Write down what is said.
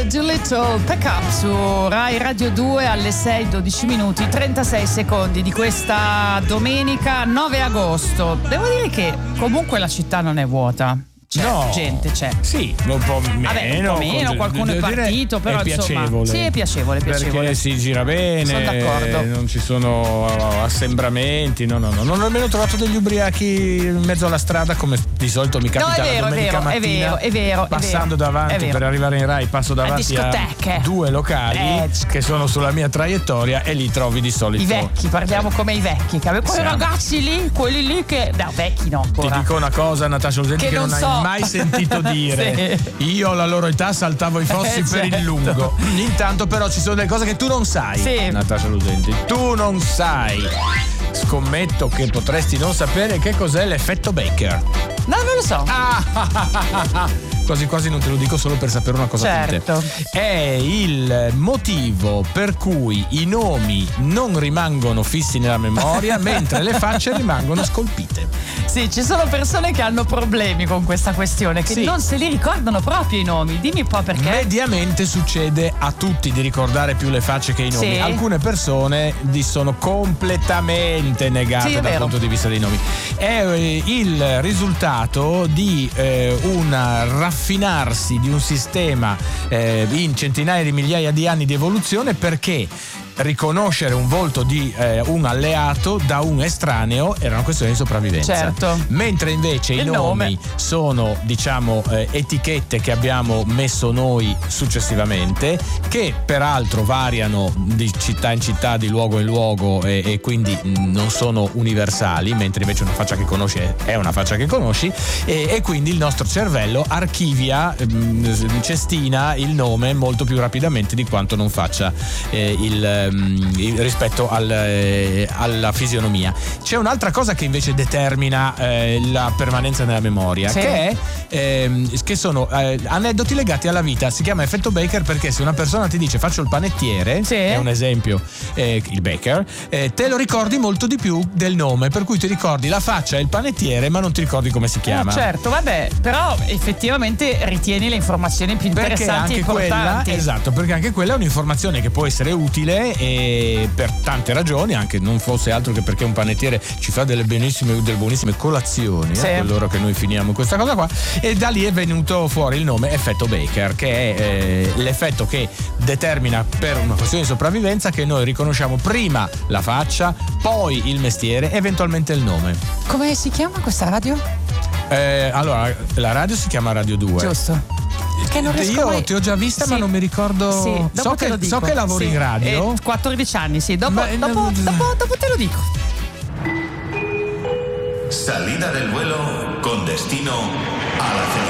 Doolittle, Pack Up su Rai Radio 2 alle 6:12 minuti 36 secondi di questa domenica 9 agosto. Devo dire che comunque la città non è vuota. C'è, no, gente c'è. Sì, un po' meno. Vabbè, un po' meno, qualcuno è partito, però è piacevole. Insomma. Sì, è piacevole. Perché si gira bene. Sono d'accordo. Non ci sono assembramenti. No. Non ho nemmeno trovato degli ubriachi in mezzo alla strada come di solito mi capita la domenica mattina. È vero. Passando davanti per arrivare in Rai, passo davanti a due locali che sono sulla mia traiettoria e lì trovi di solito i vecchi, parliamo come i vecchi. Quei ragazzi lì, quelli lì che. No, vecchi no ancora. Ti dico una cosa, Natascia Usenti, che non hai mai sentito dire. Sì. Io alla loro età saltavo i fossi per il lungo. Intanto però ci sono delle cose che tu non sai, sì. Natascia Usenti, tu non sai. Scommetto che potresti non sapere che cos'è l'effetto Baker. No, non lo so. Quasi non te lo dico solo per sapere una cosa. Certo. È il motivo per cui i nomi non rimangono fissi nella memoria mentre le facce rimangono scolpite. Sì, ci sono persone che hanno problemi con questa questione, che non se li ricordano proprio i nomi. Dimmi un po' perché. Mediamente succede a tutti di ricordare più le facce che i nomi. Sì. Alcune persone sono completamente negate dal punto di vista dei nomi. È il risultato di un raffinarsi di un sistema in centinaia di migliaia di anni di evoluzione, perché riconoscere un volto di un alleato da un estraneo era una questione di sopravvivenza. Certo. Mentre invece i nomi sono, diciamo, etichette che abbiamo messo noi successivamente, che peraltro variano di città in città, di luogo in luogo e quindi non sono universali, mentre invece una faccia che conosci è una faccia che conosci e quindi il nostro cervello archivia, cestina il nome molto più rapidamente di quanto non faccia rispetto alla fisionomia. C'è un'altra cosa che invece determina la permanenza nella memoria, che sono aneddoti legati alla vita. Si chiama effetto Baker perché se una persona ti dice faccio il panettiere, è un esempio, il baker, te lo ricordi molto di più del nome, per cui ti ricordi la faccia e il panettiere ma non ti ricordi come si chiama. Certo, vabbè, però effettivamente ritieni le informazioni più interessanti e importanti. Esatto, perché anche quella è un'informazione che può essere utile e per tante ragioni, anche non fosse altro che perché un panettiere ci fa delle buonissime colazioni, allora che noi finiamo questa cosa qua, e da lì è venuto fuori il nome effetto Baker, che è l'effetto che determina, per una questione di sopravvivenza, che noi riconosciamo prima la faccia, poi il mestiere, eventualmente il nome. Come si chiama questa radio? Allora, la radio si chiama Radio 2. Giusto. Io ti ho già vista, ma non mi ricordo. Sì, so che lavori in radio. 14 anni, sì. Dopo te lo dico. Salida del vuelo con destino a la felicidad.